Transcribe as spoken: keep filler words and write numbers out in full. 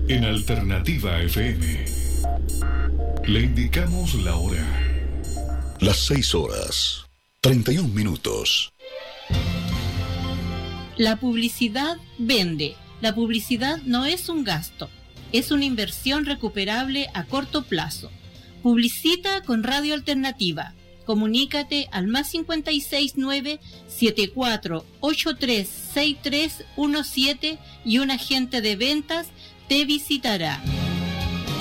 En Alternativa F M le indicamos la hora. Las seis horas, treinta y un minutos. La publicidad vende. La publicidad no es un gasto, es una inversión recuperable a corto plazo. Publicita con Radio Alternativa. Comunícate al más cincuenta y seis nueve, setenta y cuatro, ochenta y tres, sesenta y tres diecisiete y un agente de ventas te visitará.